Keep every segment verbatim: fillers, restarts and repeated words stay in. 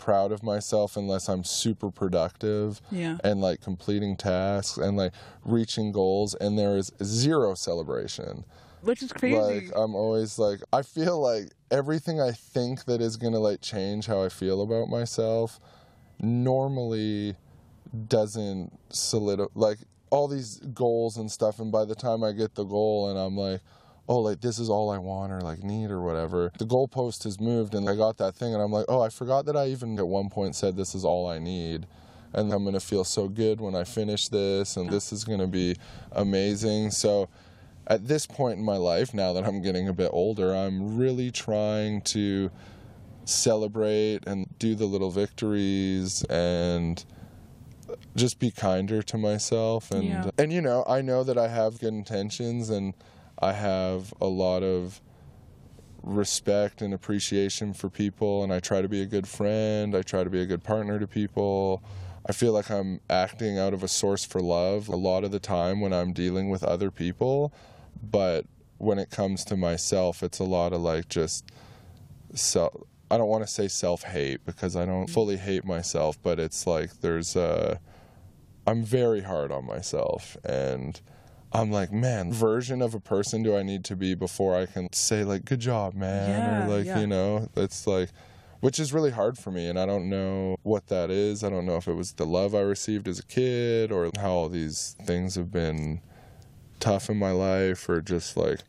proud of myself unless I'm super productive Yeah. and like completing tasks and like reaching goals, and there is zero celebration. Which is crazy. Like, I'm always like, I feel like everything I think that is gonna like change how I feel about myself normally doesn't solidify, like all these goals and stuff, and by the time I get the goal and I'm like, oh, like this is all I want or like need or whatever, the goalpost has moved and I got that thing and I'm like, oh, I forgot that I even at one point said this is all I need, and I'm gonna feel so good when I finish this, and this is gonna be amazing. So at this point in my life, now that I'm getting a bit older, I'm really trying to celebrate and do the little victories and just be kinder to myself. And, Yeah. and you know, I know that I have good intentions and I have a lot of respect and appreciation for people, and I try to be a good friend. I try to be a good partner to people. I feel like I'm acting out of a source for love a lot of the time when I'm dealing with other people, but when it comes to myself, it's a lot of like just self. I don't want to say self-hate because I don't fully hate myself, but it's like there's a, I'm very hard on myself, and I'm like, man, version of a person do I need to be before I can say like, good job, man, Yeah, or like, yeah. you know, it's like, which is really hard for me, and I don't know what that is. I don't know if it was the love I received as a kid or how all these things have been tough in my life, or just like,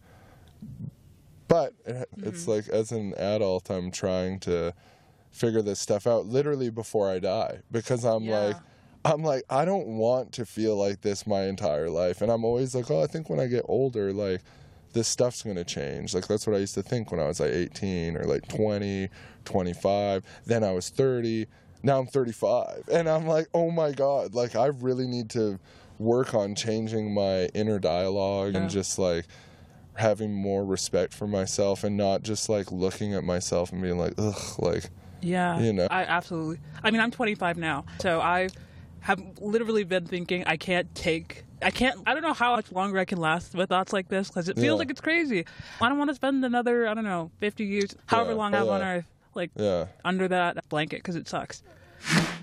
but it, it's Mm-hmm. like as an adult, I'm trying to figure this stuff out literally before I die, because I'm Yeah. like, I'm like, I don't want to feel like this my entire life. And I'm always like, oh, I think when I get older, like, this stuff's going to change. Like, that's what I used to think when I was like eighteen or like twenty, twenty-five. Then I was thirty. Now I'm thirty-five. And I'm like, oh my God, like, I really need to work on changing my inner dialogue Yeah. and just like having more respect for myself and not just like looking at myself and being like, ugh, like, Yeah, you know. I absolutely. I mean, I'm twenty-five now, so I have literally been thinking I can't take, I can't, I don't know how much longer I can last with thoughts like this, because it feels Yeah. like it's crazy. I don't want to spend another, I don't know, fifty years, however Yeah. long I'm Oh, on yeah. Earth, like Yeah. under that blanket, because it sucks.